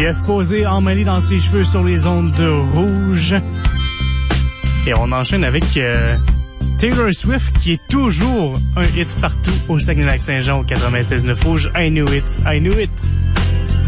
Jeff Posé emmêlé dans ses cheveux sur les ondes de rouge. Et on enchaîne avec Taylor Swift qui est toujours un hit partout au Saguenay-Lac-Saint-Jean au 96.9 rouge. I knew it, I knew it.